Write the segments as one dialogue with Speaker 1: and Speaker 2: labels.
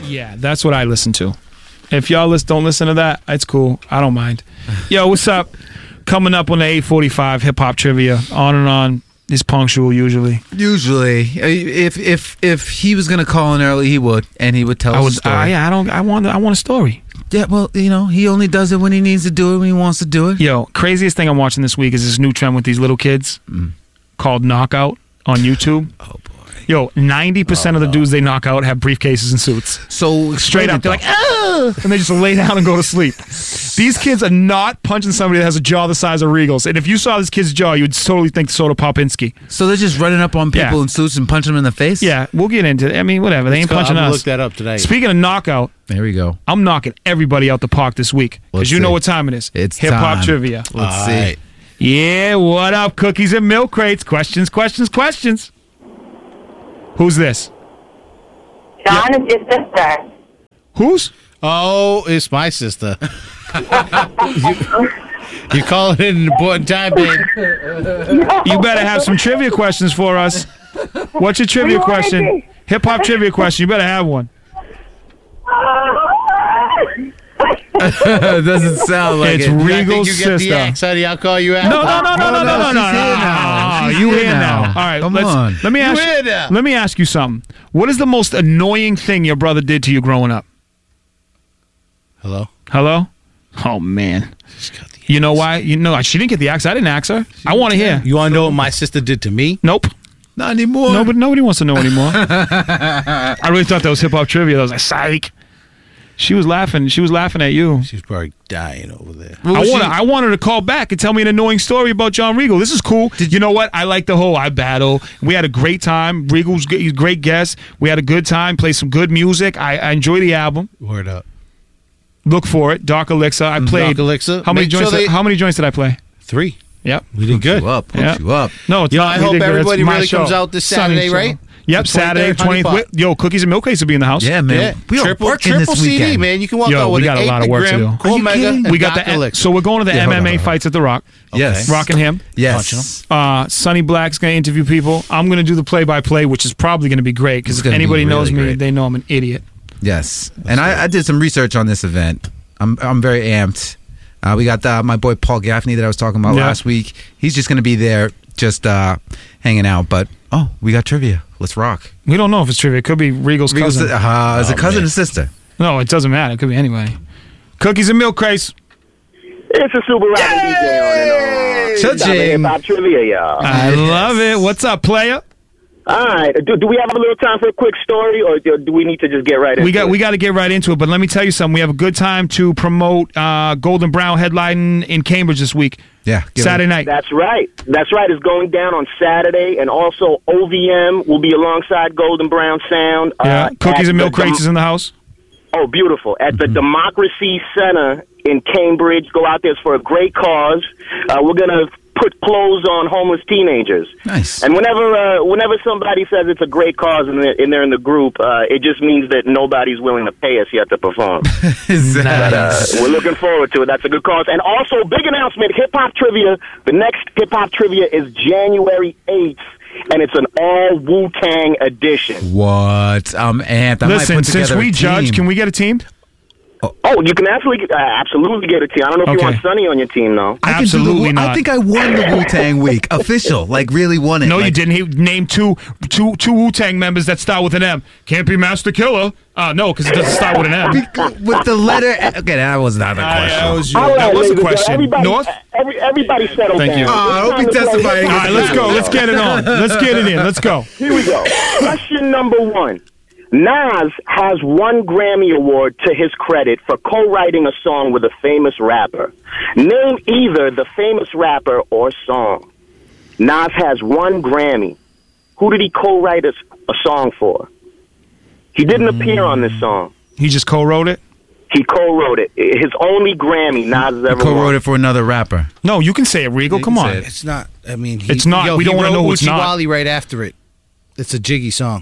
Speaker 1: Yeah, that's what I listen to. If y'all don't listen to that, it's cool. I don't mind. Yo, what's up? Coming up on the 8:45 hip hop trivia. On and on. It's punctual usually.
Speaker 2: Usually, if he was gonna call in early, he would, and he would tell us a story.
Speaker 1: I want a story.
Speaker 2: Yeah, well, he only does it when he needs to do it, when he wants to do it.
Speaker 1: Yo, craziest thing I'm watching this week is this new trend with these little kids called Knockout on YouTube.
Speaker 2: Oh boy.
Speaker 1: Yo, 90% of the dudes they knock out have briefcases and suits.
Speaker 2: So
Speaker 1: Straight up, they're like, ah! And they just lay down and go to sleep. These kids are not punching somebody that has a jaw the size of Regal's. And if you saw this kid's jaw, you would totally think Soda Popinski.
Speaker 2: So they're just running up on people in suits and punching them in the face?
Speaker 1: Yeah, we'll get into it. I mean, whatever. They ain't punching us.
Speaker 3: I'm going to look that up today.
Speaker 1: Speaking of knockout,
Speaker 2: there we go.
Speaker 1: I'm knocking everybody out the park this week. Because you know what time it is.
Speaker 2: It's
Speaker 1: hip-hop
Speaker 2: time.
Speaker 1: trivia.
Speaker 2: Let's see.
Speaker 1: Yeah, what up, cookies and milk crates? Questions. Who's this?
Speaker 4: John is your sister.
Speaker 1: Who's?
Speaker 3: Oh, it's my sister. You call it an important time, babe.
Speaker 1: You better have some trivia questions for us. What's your trivia question? Hip-hop trivia question. You better have one.
Speaker 2: It doesn't sound like
Speaker 1: it's
Speaker 2: it.
Speaker 1: Regal's
Speaker 3: you
Speaker 1: sister.
Speaker 3: Get the axe, honey. I'll call you out.
Speaker 1: No.
Speaker 2: She's
Speaker 1: You
Speaker 2: here
Speaker 1: here now.
Speaker 2: now.
Speaker 1: All right,
Speaker 2: Come on.
Speaker 1: Let me ask you something. What is the most annoying thing your brother did to you growing up?
Speaker 3: Hello?
Speaker 1: Oh man. You know why? She didn't get the axe. I didn't axe her. I want to hear.
Speaker 3: You want to know what my sister did to me?
Speaker 1: Nope.
Speaker 2: Not anymore.
Speaker 1: Nobody wants to know anymore. I really thought that was hip hop trivia. I was like, psych. She was laughing. She was laughing at you.
Speaker 3: She's probably dying over there.
Speaker 1: I want her to call back and tell me an annoying story about John Regal. This is cool. You know what? I like the whole I battle. We had a great time. Regal's a great guest. We had a good time. Played some good music. I enjoy the album.
Speaker 3: Word up.
Speaker 1: Look for it. Dark Elixir. I played.
Speaker 3: Dark Elixir.
Speaker 1: How many joints did I play?
Speaker 3: 3.
Speaker 1: Yep.
Speaker 3: We did good.
Speaker 2: Hooked you up.
Speaker 1: No, it's not.
Speaker 3: I hope everybody really comes out this Saturday,
Speaker 1: Sunny
Speaker 3: right?
Speaker 1: Yep, Saturday, 20th. Yo, Cookies and Milk Crates will be in the house.
Speaker 2: Yeah, man. We are working
Speaker 3: triple
Speaker 2: this
Speaker 3: CD,
Speaker 2: weekend.
Speaker 3: man. You can walk out with
Speaker 1: we got a lot of work to do.
Speaker 3: Omega,
Speaker 1: we got so we're going to the MMA fights at the Rock.
Speaker 2: Yes.
Speaker 1: Rockingham.
Speaker 2: Yes.
Speaker 1: Sonny Black's going to interview people. I'm going to do the play-by-play, which is probably going to be great because if anybody knows me, they know I'm an idiot.
Speaker 2: Yes. And I did some research on this event. I'm very amped. We got my boy Paul Gaffney that I was talking about last week. He's just going to be there just hanging out. But, we got trivia. Let's rock.
Speaker 1: We don't know if it's trivia. It could be Regal's cousin.
Speaker 2: Is it cousin or sister?
Speaker 1: No, it doesn't matter. It could be anybody. Cookies and Milk Crates.
Speaker 5: It's a super rapper DJ on and on. Hip-hop trivia, y'all.
Speaker 1: I love it. What's up, player?
Speaker 5: All right. Do we have a little time for a quick story, or do we need to just get right into it?
Speaker 1: We got to get right into it, but let me tell you something. We have a good time to promote Golden Brown headlining in Cambridge this week.
Speaker 2: Yeah.
Speaker 1: Saturday night.
Speaker 5: That's right. It's going down on Saturday, and also OVM will be alongside Golden Brown Sound.
Speaker 1: Cookies and Milk Crates is in the house.
Speaker 5: Oh, beautiful. At the Democracy Center in Cambridge. Go out there. It's for a great cause. We're going to put clothes on homeless teenagers.
Speaker 2: Nice.
Speaker 5: And whenever somebody says it's a great cause and they're in the group, it just means that nobody's willing to pay us yet to perform.
Speaker 2: Nice.
Speaker 5: We're looking forward to it. That's a good cause. And also, big announcement, hip-hop trivia. The next hip-hop trivia is January 8th. And it's an all Wu-Tang edition.
Speaker 2: What? I'm amped.
Speaker 1: Listen, since we judge, can we get a team?
Speaker 5: Oh, you can absolutely get a team. I don't know if you want Sonny on your team, though.
Speaker 1: Absolutely not.
Speaker 2: I think I won the Wu-Tang week. Official. Like, really won it.
Speaker 1: No, you didn't. He named two Wu-Tang members that start with an M. Can't be Master Killer. No, because it doesn't start with an M.
Speaker 2: With the letter... Okay, that was not the question.
Speaker 1: That was a question. North?
Speaker 5: Everybody settle
Speaker 1: Thank
Speaker 5: down.
Speaker 1: you.
Speaker 2: I hope he testified.
Speaker 1: All right, let's go. Let's get it on. Let's get it in. Let's go.
Speaker 5: Here we go. Question number 1. Nas has one Grammy Award to his credit for co-writing a song with a famous rapper. Name either the famous rapper or song. Nas has one Grammy. Who did he co-write a song for? He didn't appear on this song.
Speaker 1: He just co-wrote it?
Speaker 5: He co-wrote it. His only Grammy Nas has ever won.
Speaker 2: Co-wrote it for another rapper.
Speaker 1: No, you can say it, Regal. Come on.
Speaker 3: It's not. I mean,
Speaker 1: it's not. We don't want to know who it's not.
Speaker 3: Wally right after it. It's a Jiggy song.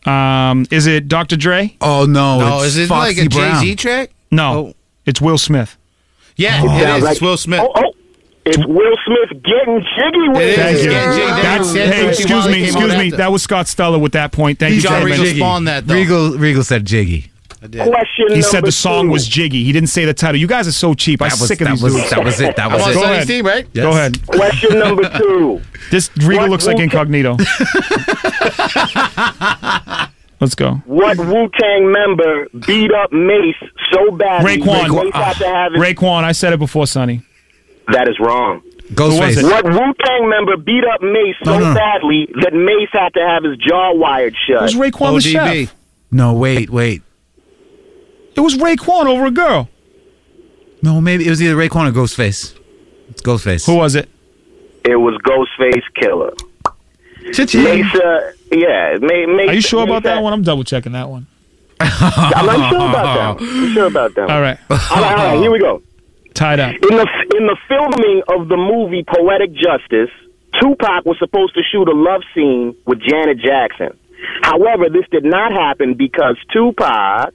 Speaker 1: Is it Dr. Dre?
Speaker 2: Oh, no.
Speaker 3: No, is it
Speaker 2: Foxy
Speaker 3: like a
Speaker 2: Brown.
Speaker 3: Jay-Z track?
Speaker 1: No. It's Will Smith.
Speaker 3: Yeah, it is. It's Will Smith.
Speaker 5: It's Will Smith getting jiggy with it.
Speaker 1: Thank you. Hey, excuse me. That was Scott Steller with that point. Thank you.
Speaker 3: John Regal spawned that, though.
Speaker 2: Regal said Jiggy.
Speaker 3: I did.
Speaker 5: Question
Speaker 1: He said
Speaker 5: number
Speaker 1: the song
Speaker 5: 2.
Speaker 1: was Jiggy. He didn't say the title. You guys are so cheap. I'm sick of these dudes.
Speaker 2: That was it. That
Speaker 3: I'm
Speaker 2: was
Speaker 3: on
Speaker 2: it.
Speaker 1: Go
Speaker 3: Sonny's
Speaker 1: ahead.
Speaker 3: team, right?
Speaker 2: Yes.
Speaker 1: Go ahead.
Speaker 5: Question number 2.
Speaker 1: This Regal
Speaker 5: What
Speaker 1: looks like
Speaker 5: Wu-Tang-
Speaker 1: incognito. Let's go.
Speaker 5: What Wu-Tang member beat up Mace so badly
Speaker 1: Raekwon.
Speaker 5: Mace had to have his...
Speaker 1: Raekwon. I said it before, Sonny.
Speaker 5: That is wrong.
Speaker 2: Ghostface.
Speaker 1: it?
Speaker 5: What Wu-Tang member beat up Mace so
Speaker 2: No.
Speaker 5: badly that Mace had to have his jaw wired
Speaker 1: It
Speaker 5: shut?
Speaker 1: was Raekwon the chef.
Speaker 2: No, wait.
Speaker 1: It was Raekwon over a girl.
Speaker 2: No, maybe it was either Raekwon or Ghostface. It's Ghostface.
Speaker 1: Who was it?
Speaker 5: It was Ghostface Killer.
Speaker 2: Cha-ching.
Speaker 5: Mace, yeah. Mace,
Speaker 1: Are you sure about
Speaker 5: Mace
Speaker 1: that one? I'm double checking that one.
Speaker 5: I'm sure about that one. I'm sure about that one.
Speaker 1: All right.
Speaker 5: All right, here we go.
Speaker 1: Tied up.
Speaker 5: In the filming of the movie Poetic Justice, Tupac was supposed to shoot a love scene with Janet Jackson. However, this did not happen because Tupac...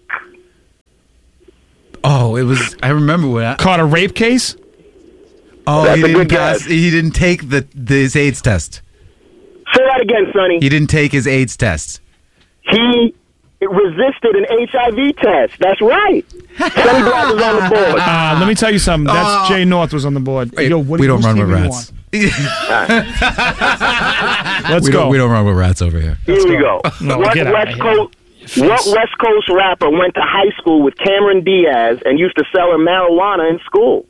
Speaker 2: Oh, it was. I remember what.
Speaker 1: Caught a rape case?
Speaker 2: Oh,
Speaker 5: That's
Speaker 2: he
Speaker 5: a
Speaker 2: didn't
Speaker 5: good
Speaker 2: pass.
Speaker 5: guess.
Speaker 2: He didn't take his AIDS test.
Speaker 5: Say that again, Sonny.
Speaker 2: He didn't take his AIDS test.
Speaker 5: He resisted an HIV test. That's right. Sonny Black was on the board.
Speaker 1: Let me tell you something. That's Jay North was on the board. Yo, what,
Speaker 2: we don't
Speaker 1: whose
Speaker 2: run
Speaker 1: team
Speaker 2: with
Speaker 1: are you
Speaker 2: rats.
Speaker 1: on? Let's
Speaker 2: We
Speaker 1: go.
Speaker 2: don't run with rats over here.
Speaker 5: Here we go.
Speaker 1: No,
Speaker 5: what
Speaker 1: get out
Speaker 5: West
Speaker 1: of here.
Speaker 5: Coast? What West Coast rapper went to high school with Cameron Diaz and used to sell her marijuana in school?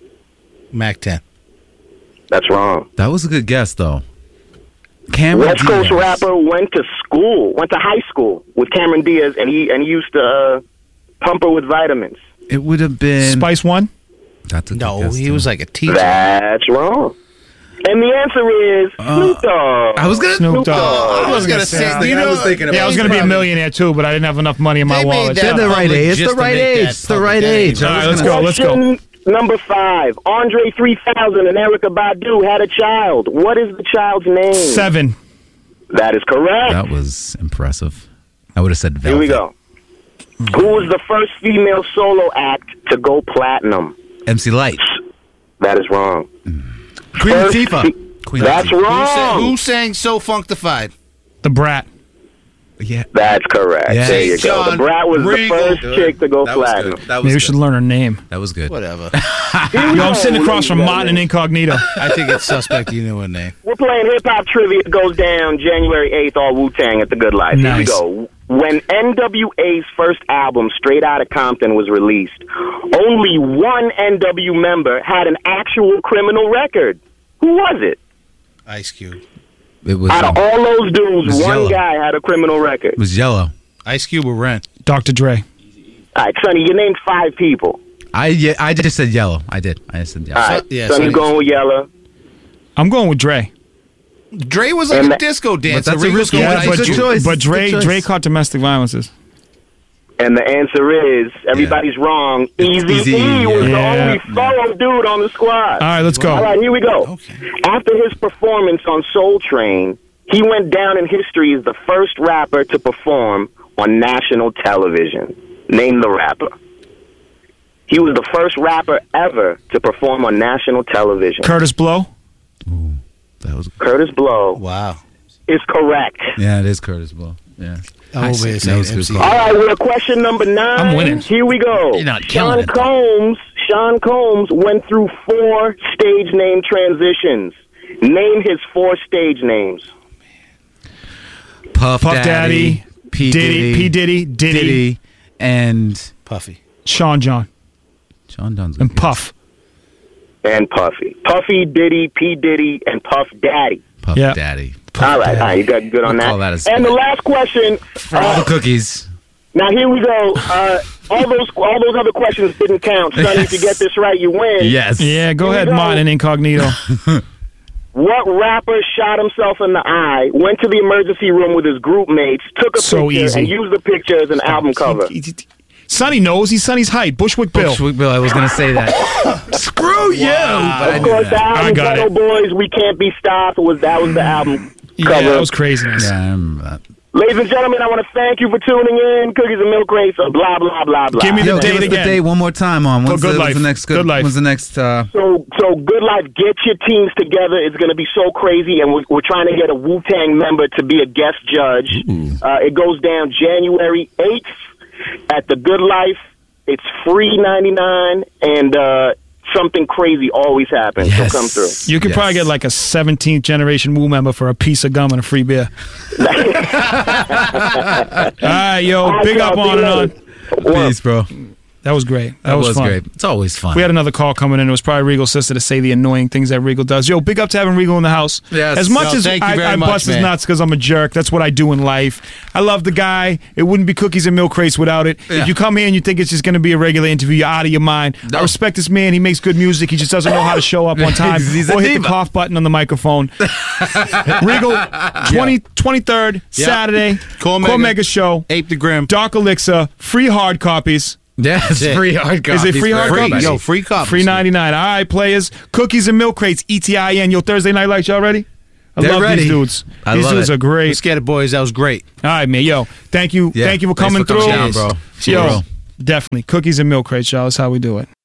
Speaker 3: Mac 10.
Speaker 5: That's wrong.
Speaker 2: That was a good guess, though. Cameron
Speaker 5: West Coast
Speaker 2: Diaz.
Speaker 5: rapper went to high school with Cameron Diaz, and he used to pump her with vitamins.
Speaker 2: It would have been.
Speaker 1: Spice One?
Speaker 2: That's a good
Speaker 3: No,
Speaker 2: guess,
Speaker 3: he
Speaker 2: too.
Speaker 3: was like a teacher.
Speaker 5: That's wrong. And the answer is Snoop Dogg.
Speaker 2: I was gonna.
Speaker 1: Snoop Dogg.
Speaker 3: I was gonna say, you know,
Speaker 2: I was thinking
Speaker 1: Yeah, I was going to be a millionaire too, but I didn't have enough money in my
Speaker 3: They made
Speaker 1: wallet.
Speaker 3: that
Speaker 1: Shut
Speaker 2: the
Speaker 1: up.
Speaker 2: right
Speaker 3: public
Speaker 2: age. It's
Speaker 3: just
Speaker 2: the
Speaker 3: to
Speaker 2: right
Speaker 3: make
Speaker 2: age.
Speaker 3: that
Speaker 2: It's the
Speaker 3: public.
Speaker 2: right
Speaker 3: That
Speaker 2: age.
Speaker 3: ain't
Speaker 1: All right,
Speaker 2: I was
Speaker 1: let's
Speaker 2: gonna-
Speaker 1: go. Let's go.
Speaker 5: Question number 5. Andre 3000 and Erica Badu had a child. What is the child's name?
Speaker 1: 7.
Speaker 5: That is correct.
Speaker 2: That was impressive. I would have said Velvet.
Speaker 5: Here we go. Who was the first female solo act to go platinum?
Speaker 2: MC Light.
Speaker 5: That is wrong.
Speaker 2: Queen
Speaker 5: First
Speaker 2: Latifah.
Speaker 5: fe-
Speaker 2: Queen
Speaker 5: That's
Speaker 2: Latifah.
Speaker 5: wrong.
Speaker 3: Who sang So Functified?
Speaker 1: The Brat.
Speaker 2: Yeah.
Speaker 5: That's correct.
Speaker 2: Yeah.
Speaker 5: There you go. The
Speaker 3: John
Speaker 5: Brat was
Speaker 3: Regal.
Speaker 5: the first chick to go
Speaker 2: That was
Speaker 5: platinum.
Speaker 2: good. That was
Speaker 1: Maybe we
Speaker 2: good.
Speaker 1: should learn her name.
Speaker 2: That was good.
Speaker 3: Whatever.
Speaker 1: Yo, I'm sitting across from Martin and Incognito.
Speaker 3: I think it's suspect you knew her name.
Speaker 5: We're playing hip-hop trivia. It goes down January 8th, all Wu-Tang at the Good Life.
Speaker 1: Nice.
Speaker 5: Here we go. When NWA's first album, Straight Outta Compton, was released, only one NW member had an actual criminal record. Who was it?
Speaker 3: Ice Cube.
Speaker 2: It was.
Speaker 5: Out of all those dudes,
Speaker 2: was
Speaker 5: one
Speaker 2: Yellow.
Speaker 5: guy had a criminal record.
Speaker 2: It was Yellow.
Speaker 3: Ice Cube or Ren?
Speaker 1: Dr. Dre.
Speaker 5: All right, Sonny, you named 5 people.
Speaker 2: I just said Yellow. I did. I said Yellow.
Speaker 5: All right,
Speaker 3: yeah,
Speaker 5: Sonny's
Speaker 3: Sonny's-
Speaker 5: going with Yellow.
Speaker 1: I'm going with Dre.
Speaker 3: Dre was like
Speaker 5: And
Speaker 3: a
Speaker 5: that-
Speaker 3: disco dancer.
Speaker 2: that's a
Speaker 3: Regal's
Speaker 2: risky
Speaker 3: going
Speaker 2: one.
Speaker 3: with
Speaker 2: It's
Speaker 3: Ice
Speaker 2: a
Speaker 3: Cube.
Speaker 2: good choice.
Speaker 1: But
Speaker 2: It's a good choice.
Speaker 1: Dre caught domestic violences.
Speaker 5: And the answer is, everybody's wrong.
Speaker 2: It's
Speaker 5: Easy
Speaker 2: Eazy-E,
Speaker 5: E was the
Speaker 2: yeah.
Speaker 5: only solo dude on the squad.
Speaker 1: All right, let's go.
Speaker 5: All right, here we go.
Speaker 3: Okay.
Speaker 5: After his performance on Soul Train, he went down in history as the first rapper to perform on national television. Name the rapper. He was the first rapper ever to perform on national television.
Speaker 1: Curtis Blow.
Speaker 2: That was.
Speaker 5: Curtis Blow
Speaker 3: Wow.
Speaker 5: is correct.
Speaker 2: Yeah, it is Curtis Blow. Yeah.
Speaker 3: I'm over here
Speaker 2: That
Speaker 3: saying
Speaker 2: was good
Speaker 3: MC.
Speaker 2: call.
Speaker 5: All right, we're at question number 9.
Speaker 1: I'm winning.
Speaker 5: Here we go.
Speaker 2: You're not killing
Speaker 5: Sean Combs went through 4 stage name transitions. Name his 4 stage names.
Speaker 2: Puff
Speaker 1: Daddy,
Speaker 2: P
Speaker 1: P. Diddy,
Speaker 2: and
Speaker 3: Puffy.
Speaker 1: Sean John,
Speaker 2: Sean Dunn's
Speaker 1: and Puff.
Speaker 5: And Puffy. Puffy, Diddy, P. Diddy, and Puff Daddy.
Speaker 2: Puff
Speaker 1: Yeah.
Speaker 2: Daddy.
Speaker 5: All right, you got good on
Speaker 2: We'll
Speaker 5: that.
Speaker 2: call that a
Speaker 5: And the
Speaker 2: split.
Speaker 5: last question.
Speaker 2: All the cookies.
Speaker 5: Now here we go. All those other questions didn't count. Sonny, if you get this right, you win.
Speaker 2: Yes.
Speaker 1: Yeah, go
Speaker 5: Here we
Speaker 1: ahead,
Speaker 5: go.
Speaker 1: Martin and Incognito.
Speaker 5: What rapper shot himself in the eye, went to the emergency room with his group mates, took a
Speaker 1: So
Speaker 5: picture,
Speaker 1: easy.
Speaker 5: and used the picture as an album cover?
Speaker 1: Sonny knows. He's Sonny's height. Bushwick Bill.
Speaker 2: Bushwick Bill. I was gonna say that. Screw you. But I
Speaker 5: Of
Speaker 2: knew
Speaker 5: course, the
Speaker 2: that.
Speaker 5: album
Speaker 1: got
Speaker 5: Ghetto
Speaker 1: it.
Speaker 5: Boys, We Can't Be Stopped, that was the album
Speaker 1: Yeah,
Speaker 5: cover.
Speaker 1: that was craziness.
Speaker 2: Yeah, I remember that.
Speaker 5: Ladies and gentlemen, I want to thank you for tuning in. Cookies and Milk Race, blah, blah, blah, blah.
Speaker 1: Give me the
Speaker 2: Yo,
Speaker 1: date
Speaker 2: give us the
Speaker 1: again.
Speaker 2: date one more time on. When's
Speaker 1: Good
Speaker 2: the,
Speaker 1: Life.
Speaker 2: when's the next
Speaker 1: Good Life.
Speaker 2: When's the next?
Speaker 5: So Good Life, get your teams together. It's going to be so crazy, and we're trying to get a Wu-Tang member to be a guest judge. It goes down January 8th. at The Good Life, it's free 99, and something crazy always happens.
Speaker 2: Yes.
Speaker 5: So come through.
Speaker 1: You could probably get like a 17th generation Woo member for a piece of gum and a free beer. All right, yo,
Speaker 5: All right,
Speaker 1: big up
Speaker 5: y'all,
Speaker 1: on
Speaker 5: be
Speaker 1: and on.
Speaker 5: later.
Speaker 2: Peace, bro.
Speaker 1: That was great.
Speaker 2: That was
Speaker 1: fun.
Speaker 2: great. It's always fun.
Speaker 1: We had another call coming in. It was probably Regal's sister to say the annoying things that Regal does. Yo, big up to having Regal in the house.
Speaker 2: Yes.
Speaker 1: As much
Speaker 3: Yo,
Speaker 1: as
Speaker 3: thank you very
Speaker 1: I
Speaker 3: much,
Speaker 1: bust his
Speaker 3: man.
Speaker 1: nuts because I'm a jerk, that's what I do in life. I love the guy. It wouldn't be cookies and milk crates without it.
Speaker 2: Yeah.
Speaker 1: If you come here and you think it's just going to be a regular interview, you're out of your mind.
Speaker 2: No.
Speaker 1: I respect this man. He makes good music. He just doesn't know how to show up on time
Speaker 2: He's a
Speaker 1: or hit the
Speaker 2: diva.
Speaker 1: cough button on the microphone. Regal, 23rd, Saturday,
Speaker 3: Core
Speaker 1: Core
Speaker 3: Mega.
Speaker 1: Mega Show,
Speaker 3: Ape the Grim.
Speaker 1: Dark Elixir, free hard copies.
Speaker 2: Yes,
Speaker 3: it.
Speaker 2: free hard copies.
Speaker 1: Is it free
Speaker 2: for
Speaker 1: hard
Speaker 2: everybody.
Speaker 1: copies?
Speaker 3: Yo, free copies.
Speaker 1: Free 99. All right, players. Cookies and milk crates. ETIN. Yo, Thursday Night Lights. Y'all ready? I
Speaker 2: They're
Speaker 1: love
Speaker 2: ready.
Speaker 1: these dudes.
Speaker 2: I
Speaker 1: These
Speaker 2: love
Speaker 1: dudes
Speaker 2: it.
Speaker 1: are great.
Speaker 3: Let's get it, boys. That was great.
Speaker 1: All right, man. Yo, thank you.
Speaker 2: Yeah.
Speaker 1: Thank you for
Speaker 2: Thanks
Speaker 1: coming
Speaker 2: for coming
Speaker 1: through.
Speaker 2: down, bro.
Speaker 1: Yo,
Speaker 2: Bro.
Speaker 1: definitely. Cookies and milk crates, y'all. That's how we do it.